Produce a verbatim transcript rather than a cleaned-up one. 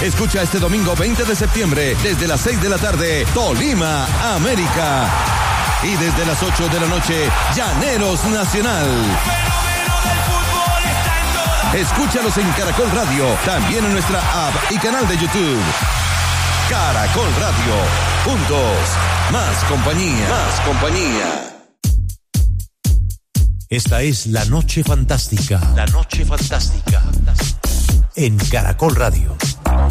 Escucha este domingo veinte de septiembre, desde las seis de la tarde, Tolima, América. Y desde las ocho de la noche, Llaneros Nacional. Escúchalos en Caracol Radio, también en nuestra app y canal de YouTube. Caracol Radio, juntos, más compañía, más compañía. Esta es La Noche Fantástica. La Noche Fantástica. En Caracol Radio.